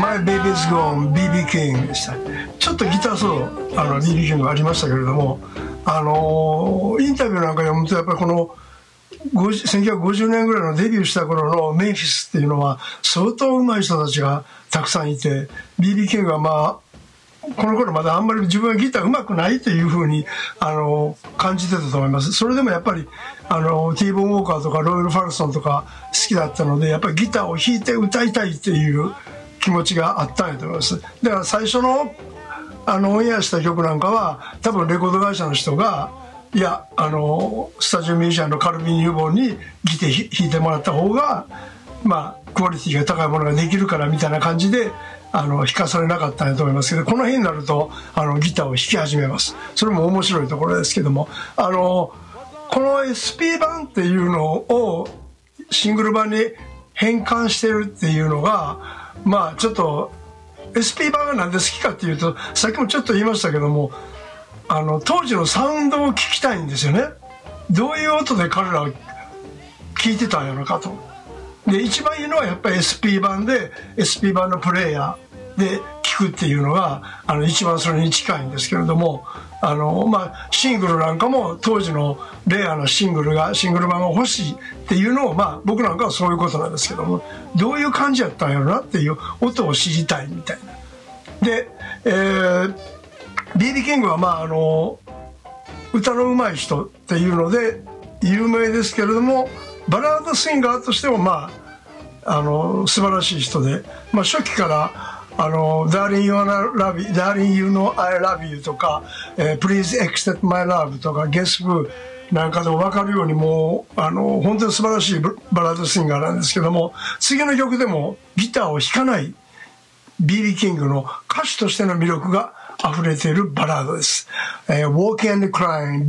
My Baby's Gone BB King でした。ちょっとギターソロBB King がありましたけれども、インタビューなんか読むとやっぱりこの1950年ぐらいのデビューした頃のメンフィスっていうのは相当上手い人たちがたくさんいて、 BB King はまあこの頃まだあんまり自分はギター上手くないというふうに感じてたと思います。それでもやっぱりティーボーン・ウォーカーとかロイル・ファルソンとか好きだったので、やっぱりギターを弾いて歌いたいっていう気持ちがあったんやと思います。だから最初のオンエアした曲なんかは多分レコード会社の人が、いやスタジオミュージシャンのカルビン・ユーボンにギター弾いてもらった方がまあクオリティが高いものができるからみたいな感じで弾かされなかったんだと思いますけど、この辺になるとギターを弾き始めます。それも面白いところですけども、この SP 版っていうのをシングル版に変換してるっていうのが、まあちょっと SP 版がなんで好きかっていうと、さっきもちょっと言いましたけども、当時のサウンドを聞きたいんですよね。どういう音で彼らは聞いてたんやろかと。で一番いいのはやっぱり SP 版で SP 版のプレイヤーで聴くっていうのが一番それに近いんですけれども、まあシングルなんかも当時のレアなシングル版が欲しいっていうのを、まあ僕なんかはそういうことなんですけども、どういう感じやったんやろなっていう音を知りたいみたいな。で、BB キングはまあ歌の上手い人っていうので有名ですけれども、バラードシンガーとしてもまあ素晴らしい人で、まあ、初期からDarling You Know I Love You とか、Please Accept My Love とか Guess Who なんかでも分かるように、もう本当に素晴らしいバラードシンガーなんですけども、次の曲でもギターを弾かない BB キングの歌手としての魅力が溢れているバラードです。Walking and Crying